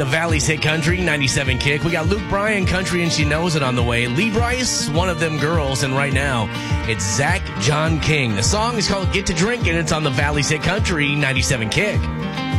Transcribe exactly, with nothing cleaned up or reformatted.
The Valley's Hit Country, ninety-seven Kick. We got Luke Bryan, Country and She Knows It on the way. Lee Brice, One of Them Girls. And right now, it's Zach John King. The song is called Get to Drink, and it's on the Valley's Hit Country, ninety-seven Kick.